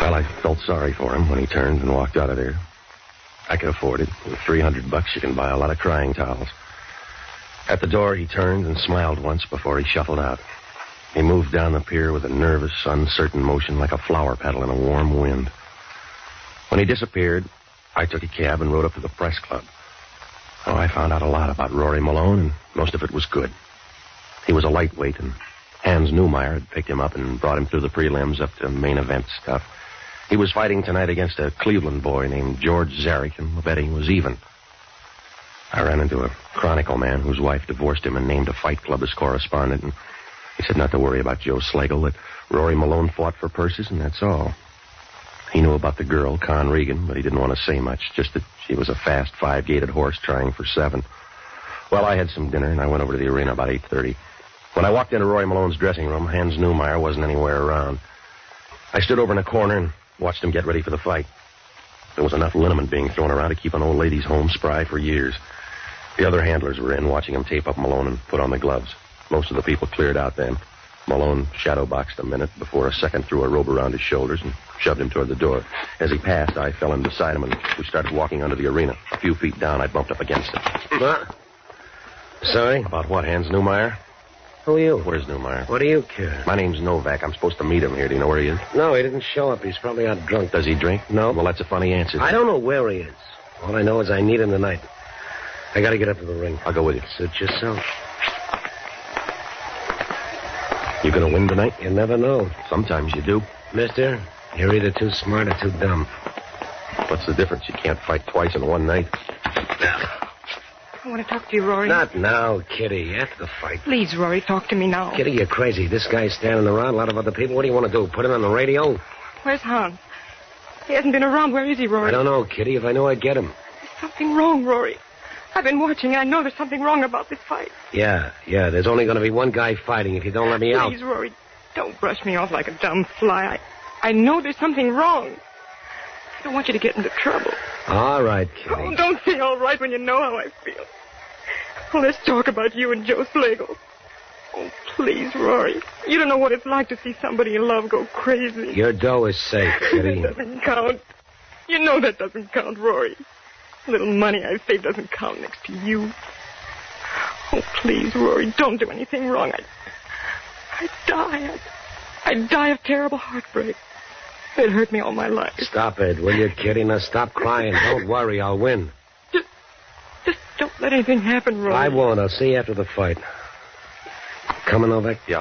Well, I felt sorry for him when he turned and walked out of there. I could afford it. With $300, you can buy a lot of crying towels. At the door, he turned and smiled once before he shuffled out. He moved down the pier with a nervous, uncertain motion like a flower petal in a warm wind. When he disappeared, I took a cab and rode up to the press club. Oh, I found out a lot about Rory Malone, and most of it was good. He was a lightweight, and Hans Newmeyer had picked him up and brought him through the prelims up to main event stuff. He was fighting tonight against a Cleveland boy named George Zarek, and the betting was even. I ran into a Chronicle man whose wife divorced him and named a fight club as correspondent, and he said not to worry about Joe Slagle, that Rory Malone fought for purses, and that's all. He knew about the girl, Con Regan, but he didn't want to say much, just that she was a fast, 5-gated horse trying for 7. Well, I had some dinner, and I went over to the arena about 8:30. When I walked into Rory Malone's dressing room, Hans Newmeyer wasn't anywhere around. I stood over in a corner and watched him get ready for the fight. There was enough liniment being thrown around to keep an old lady's home spry for years. The other handlers were in, watching him tape up Malone and put on the gloves. Most of the people cleared out then. Malone shadowboxed a minute before a second threw a robe around his shoulders and shoved him toward the door. As he passed, I fell in beside him, and we started walking under the arena. A few feet down, I bumped up against him. What? Sorry? About what, Hans Newmeyer? Who are you? Where's Newmeyer? What do you care? My name's Novak. I'm supposed to meet him here. Do you know where he is? No, he didn't show up. He's probably out drunk. Does he drink? No. Well, that's a funny answer. I don't know where he is. All I know is I need him tonight. I gotta get up to the ring. I'll go with you. Suit yourself. You gonna win tonight? You never know. Sometimes you do. Mister, you're either too smart or too dumb. What's the difference? You can't fight twice in one night. I want to talk to you, Rory. Not now, Kitty. After the fight. Please, Rory, talk to me now. Kitty, you're crazy. This guy's standing around, a lot of other people. What do you want to do? Put him on the radio? Where's Hans? He hasn't been around. Where is he, Rory? I don't know, Kitty. If I knew, I'd get him. There's something wrong, Rory. I've been watching, and I know there's something wrong about this fight. Yeah. There's only going to be one guy fighting if you don't let me out. Please, Rory, don't brush me off like a dumb fly. I know there's something wrong. I don't want you to get into trouble. All right, Kitty. Oh, don't say all right when you know how I feel. Oh, let's talk about you and Joe Slagle. Oh, please, Rory. You don't know what it's like to see somebody you love go crazy. Your dough is safe, Kitty. That doesn't count. You know that doesn't count, Rory. The little money I saved doesn't count next to you. Oh, please, Rory, don't do anything wrong. I'd die. I'd die of terrible heartbreak. It hurt me all my life. Stop it, will you, Kitty? Now stop crying. Don't worry, I'll win. Just don't let anything happen, Rory. I won't. I'll see you after the fight. Coming, Novak? Yeah.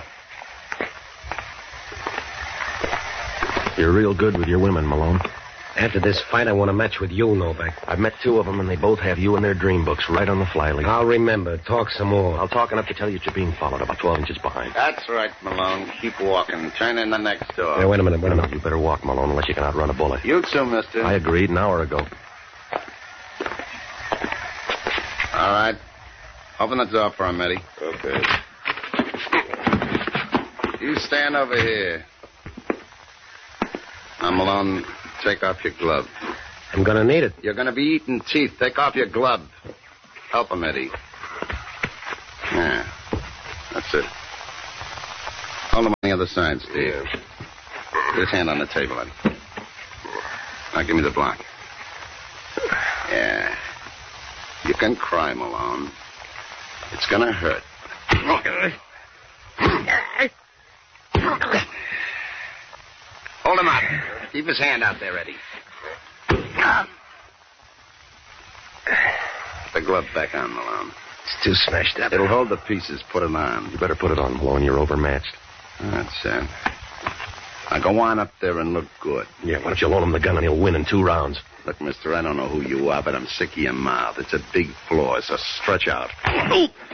You're real good with your women, Malone. After this fight, I want a match with you, Novak. I've met 2 of them, and they both have you in their dream books right on the fly leaf. I'll remember. Talk some more. I'll talk enough to tell you that you're being followed about 12 inches behind. That's right, Malone. Keep walking. Turn in the next door. Hey, wait a minute. You better walk, Malone, unless you can outrun a bullet. You too, mister. I agreed an hour ago. All right. Open the door for him, Eddie. Okay. You stand over here. Now, Malone, take off your glove. I'm going to need it. You're going to be eating teeth. Take off your glove. Help him, Eddie. Yeah. That's it. Hold him on the other side, Steve. Put his hand on the table, Eddie. Now, give me the block. Yeah. You can cry, Malone. It's going to hurt. Hold him up. Keep his hand out there, Eddie. Put the glove back on, Malone. It's too smashed up. It'll hold the pieces. Put it on. You better put it on, Malone. You're overmatched. That's it. Now go on up there and look good. Yeah, why don't you loan him the gun and he'll win in 2 rounds? Look, mister, I don't know who you are, but I'm sick of your mouth. It's a big floor, so stretch out.